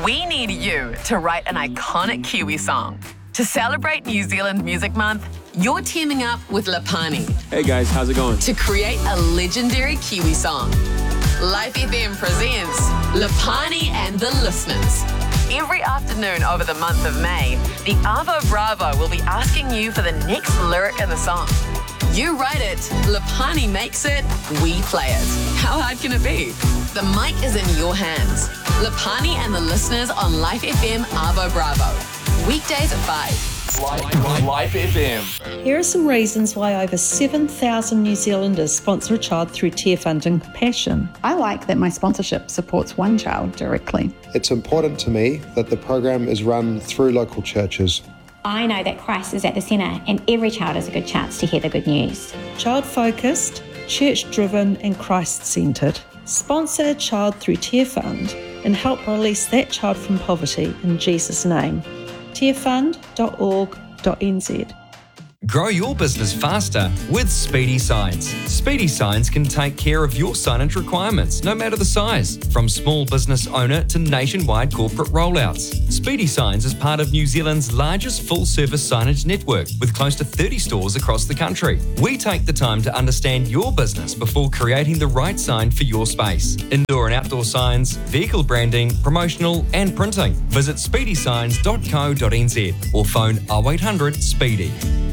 We need you to write an iconic Kiwi song. To celebrate New Zealand Music Month, you're teaming up with Lapani Hey guys, how's it going? to create a legendary Kiwi song. Life FM presents Lapani and the Listeners. Every afternoon over the month of May, the Avo Bravo will be asking you for the next lyric in the song. You write it, Lapani makes it, we play it. How hard can it be? The mic is in your hands. Lapani and the Listeners on Life FM Avo Bravo. Weekdays at 5. Life FM. Here are some reasons why over 7,000 New Zealanders sponsor a child through Tear Fund and Compassion. I like that my sponsorship supports one child directly. It's important to me that the program is run through local churches. I know that Christ is at the centre and every child has a good chance to hear the good news. Child-focused, church-driven and Christ-centred. Sponsor a child through Tear Fund and help release that child from poverty in Jesus' name. tearfund.org.nz. Grow your business faster with Speedy Signs. Speedy Signs can take care of your signage requirements, no matter the size, from small business owner to nationwide corporate rollouts. Speedy Signs is part of New Zealand's largest full-service signage network, with close to 30 stores across the country. We take the time to understand your business before creating the right sign for your space. Indoor and outdoor signs, vehicle branding, promotional and printing. Visit speedysigns.co.nz or phone 0800 SPEEDY.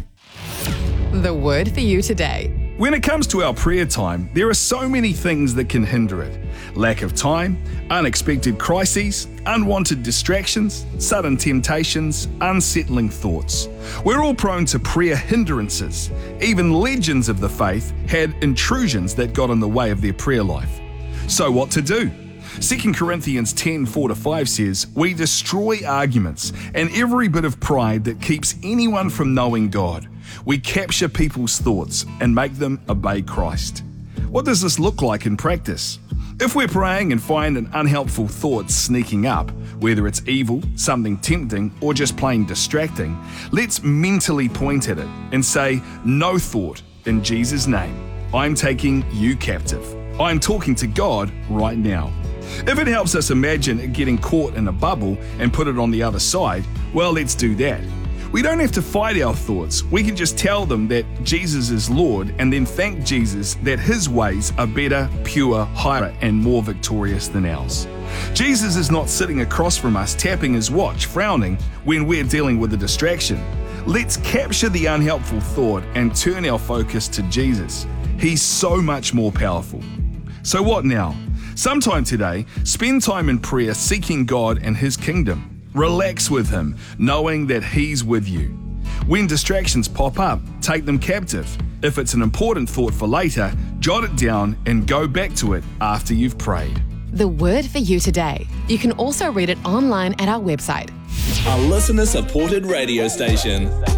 The word for you today. When it comes to our prayer time, there are so many things that can hinder it. Lack of time, unexpected crises, unwanted distractions, sudden temptations, unsettling thoughts. We're all prone to prayer hindrances. Even legends of the faith had intrusions that got in the way of their prayer life. So what to do? 2 Corinthians 10:4-5 says, "We destroy arguments and every bit of pride that keeps anyone from knowing God. We capture people's thoughts and make them obey Christ." What does this look like in practice? If we're praying and find an unhelpful thought sneaking up, whether it's evil, something tempting, or just plain distracting, let's mentally point at it and say, "No thought, in Jesus' name. I'm taking you captive. I'm talking to God right now." If it helps us imagine getting caught in a bubble and put it on the other side, well, let's do that. We don't have to fight our thoughts. We can just tell them that Jesus is Lord and then thank Jesus that his ways are better, pure, higher, and more victorious than ours. Jesus is not sitting across from us tapping his watch, frowning when we're dealing with a distraction. Let's capture the unhelpful thought and turn our focus to Jesus. He's so much more powerful. So what now? Sometime today, spend time in prayer seeking God and his kingdom. Relax with him, knowing that he's with you. When distractions pop up, take them captive. If it's an important thought for later, jot it down and go back to it after you've prayed. The word for you today. You can also read it online at our website. A listener-supported radio station.